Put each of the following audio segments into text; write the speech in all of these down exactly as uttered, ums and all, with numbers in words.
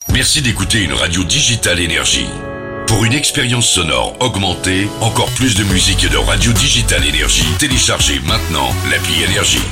Merci d'écouter une radio digitale Énergie. Pour une expérience sonore augmentée, encore plus de musique et de radio digitale Énergie, téléchargez maintenant l'appli Énergie.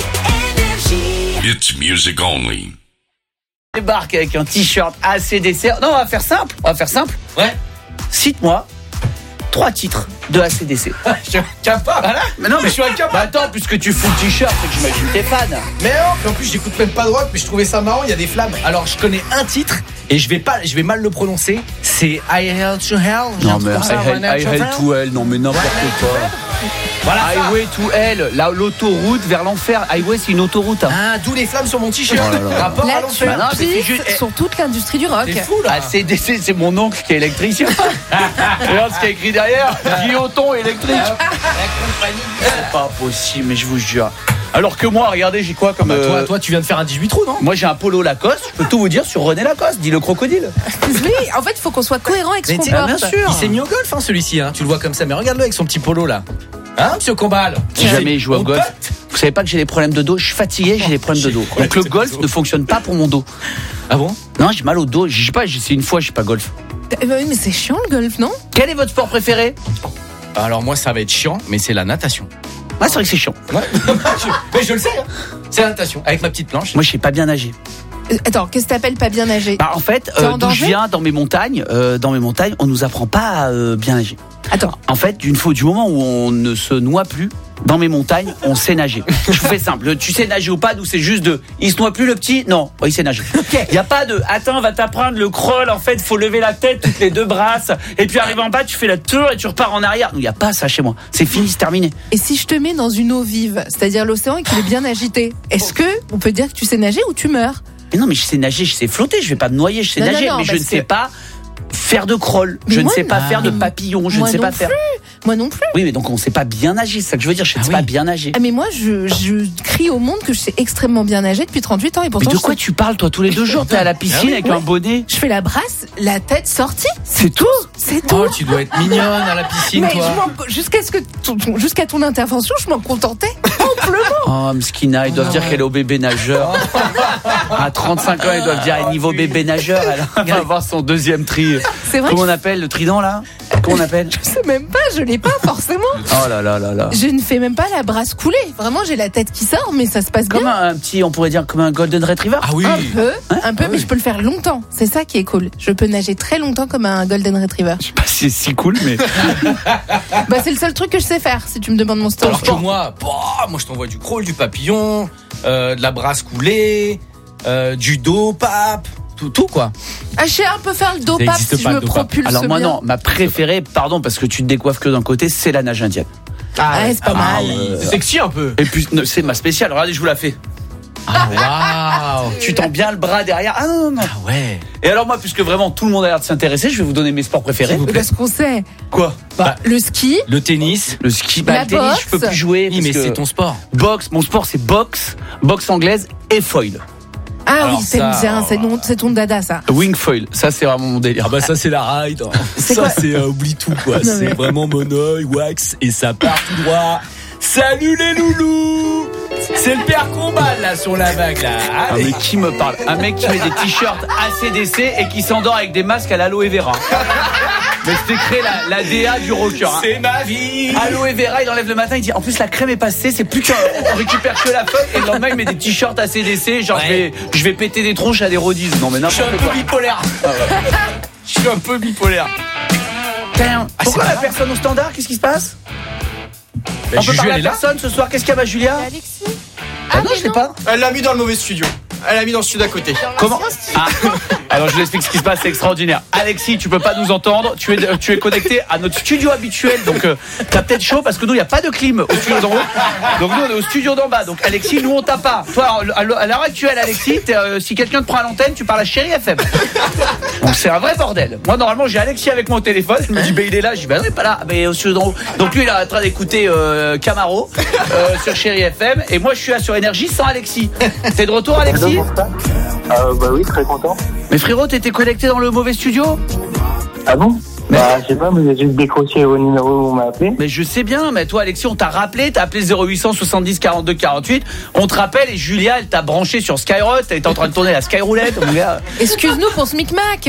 It's music only. Débarque avec un t-shirt A C D C. Non, on va faire simple. On va faire simple. Ouais. Cite-moi trois titres de A C D C. Je suis incapable. Voilà. Mais non, mais je suis incapable. Bah attends, puisque tu fous le t-shirt, c'est que j'imagine que t'es fan. Mais non, puis en plus j'écoute même pas de rock, mais je trouvais ça marrant, il y a des flammes. Alors je connais un titre et je vais pas, je vais mal le prononcer. C'est I Hell to Hell. Non mais I Hell, I Hell to Hell, non mais n'importe quoi. Voilà. Highway to Hell, là, l'autoroute vers l'enfer. Highway, c'est une autoroute. Hein. Ah, d'où les flammes sur mon t-shirt. Oh là là. Rapport Là, à tu l'enfer. Bah non, mais c'est juste- pisses sur toute l'industrie du rock. C'est fou là. A C D C, c'est mon oncle qui est électricien. Regarde ce qu'il y a écrit derrière. Guilloton électrique. C'est pas possible, mais je vous jure. Alors que moi, regardez, j'ai quoi comme... Bah, toi, euh, toi, tu viens de faire un dix-huit trous, non? Moi, j'ai un polo Lacoste. Je peux tout vous dire sur René Lacoste. Dit le crocodile. Oui, en fait, il faut qu'on soit cohérent avec ce Mais qu'on t'sais, porte. bien sûr. Il s'est mis au golf, hein, celui-ci. Hein. Tu le vois comme ça, mais regarde-le avec son petit polo là. Hein, monsieur Combal? J'ai jamais joué au On golf. pote. Vous savez pas que j'ai des problèmes de dos. Je suis fatigué, j'ai des problèmes de dos. Donc le golf ne fonctionne pas pour mon dos. Ah bon? Non, j'ai mal au dos. Je sais pas, j'ai essayé une fois, je sais pas golf. Euh, oui, mais c'est chiant le golf, non? Quel est votre sport préféré? Alors moi, ça va être chiant, mais c'est la natation. Ah, c'est vrai que c'est chiant. Ouais. Mais je le sais. Hein. C'est la natation avec ma petite planche. Moi, je sais pas bien nager. Euh, Attends, qu'est-ce que t'appelles pas bien nager? Bah, en fait, T'es en euh, d'où je danger viens, dans mes montagnes, euh, dans mes montagnes, on nous apprend pas à euh, bien nager. Attends, En fait, d'une fois, du moment où on ne se noie plus, dans mes montagnes, on sait nager. Je vous fais simple. Tu sais nager ou pas, nous, c'est juste de. Il se noie plus le petit? Non, oh, il sait nager. Il y a pas de. Attends, on va t'apprendre le crawl. En fait, faut lever la tête, toutes les deux brasses. Et puis, arrive en bas, tu fais la tour et tu repars en arrière. Nous, il y a pas ça chez moi. C'est fini, c'est terminé. et si je te mets dans une eau vive, c'est-à-dire l'océan et qu'il est bien agité, est-ce que on peut dire que tu sais nager ou tu meurs? Mais non, mais je sais nager, je sais flotter. Je vais pas me noyer, je sais Non, non, nager. non, mais je parce ne sais que- pas faire de crawl. Mais Je ne moi, sais pas non. faire de papillon. Je Moi ne sais non pas faire. plus. Moi non plus. Oui, mais donc on sait pas bien nager. C'est ça que je veux dire. Je ne Ah sais oui. pas bien nager. Ah mais moi je, je crie au monde que je sais extrêmement bien nager depuis trente-huit ans et Mais pourtant de je, quoi sais- tu parles, toi? Tous les deux jours, t'es à la piscine Ah oui, avec ouais. un bonnet. je fais la brasse, la tête sortie, C'est tout. c'est tout. Oh, tu dois être mignonne à la piscine, mais toi. je m'en- jusqu'à ce que ton- ton- jusqu'à ton intervention, je m'en contentais amplement. Oh, Mskina, ils doivent dire qu'elle est au bébé nageur. À trente-cinq ans, ils doivent dire à niveau bébé nageur, elle va avoir son deuxième tri. C'est vrai Comment que on appelle le trident là? Comment on appelle? je sais même pas, je l'ai pas forcément. Oh là là là là. Je ne fais même pas la brasse couler. Vraiment, j'ai la tête qui sort, mais ça se passe Comme bien. un, un petit, on pourrait dire comme un golden retriever. Ah oui. Un peu, un peu, Ah mais oui. je peux le faire longtemps. C'est ça qui est cool. Je peux nager très longtemps comme un golden retriever. Je sais pas si c'est si cool, mais. Bah c'est le seul truc que je sais faire. Si tu me demandes mon sport. Alors que moi, bah, moi je t'envoie du crawl, du papillon, euh, de la brasse coulée, euh, du dos, pape, tout, tout quoi. Ah, je sais un peu faire le dos Ça pape existe si pas, je le me dos pape. propulse Alors moi bien. non, ma préférée, pardon, parce que tu te décoiffes que d'un côté, c'est la nage indienne. Ah, ouais, c'est pas mal. C'est sexy un peu. Et puis non, c'est ma spéciale. Regardez, je vous la fais. Ah waouh. Tu tends bien le bras derrière. Ah non non non. Ah ouais. Et alors moi, puisque vraiment tout le monde a l'air de s'intéresser, je vais vous donner mes sports préférés. S'il vous plaît. Parce qu'on sait. Quoi? Bah, le ski, Le tennis. Le ski, bah, La le tennis, boxe. je peux plus jouer. Oui, parce mais que c'est ton sport. boxe. Mon sport, c'est boxe, boxe anglaise et foil. ah Alors oui, t'aimes ça, bien, c'est ton, c'est ton dada ça. Wing foil, ça c'est vraiment mon délire. Ah bah ça c'est la ride. C'est Ça quoi c'est euh, oublie tout quoi. Non, C'est mais- vraiment monoeil, wax et ça part tout droit. Salut les loulous. C'est le père Combal là sur la vague là. Ah, Allez. mais qui me parle? Un mec qui met des t-shirts A C D C et qui s'endort avec des masques à l'aloe vera. Mais c'était créé la, la D A du rocker. Hein. C'est ma vie. Aloe vera, il enlève le matin, il dit en plus la crème est passée, c'est plus qu'on récupère que la feuille et le lendemain il met des t-shirts A C D C, genre Ouais. je, vais, je vais péter des tronches à des rodies. Non mais Je suis un n'importe peu quoi. bipolaire. Je suis un peu bipolaire. Putain, Ah, pourquoi c'est la pas personne au standard? Qu'est-ce qui se passe? Bah, On peut Juju parler elle à est là. personne ce soir, qu'est-ce qu'il y a ma Julia? Alexis. Ah non, je sais pas. Elle l'a mis dans le mauvais studio. Elle l'a mis dans le studio d'à côté. Comment? Ah. Alors je vous explique ce qui se passe, c'est extraordinaire. Alexis, tu peux pas nous entendre, tu es, tu es connecté à notre studio habituel, donc euh, t'as peut-être chaud parce que nous il n'y a pas de clim au studio d'en haut. Donc nous on est au studio d'en bas. Donc Alexis, nous on t'a pas. Toi à l'heure actuelle Alexis, t'es, euh, si quelqu'un te prend à l'antenne, tu parles à Chérie F M. Donc c'est un vrai bordel. Moi normalement j'ai Alexis avec mon téléphone, il me dit bah il est là, je dis bah non il est pas là, mais au studio d'en haut. Donc lui il est en train d'écouter euh, Camaro euh, sur Chérie F M et moi je suis là sur Énergie sans Alexis. T'es de retour Alexis? Euh, bah oui, très content. Mais frérot, t'étais connecté dans le mauvais studio? Ah bon? Bah, je sais pas, mais j'ai juste décroché au numéro où on m'a appelé. Mais je sais bien, mais toi Alexis, on t'a rappelé, t'as appelé zéro huit cent soixante-dix quarante-deux quarante-huit, on te rappelle et Julia, elle t'a branché sur Skyrock, elle était en train de tourner la Skyroulette, mon gars. Excuse-nous pour ce micmac.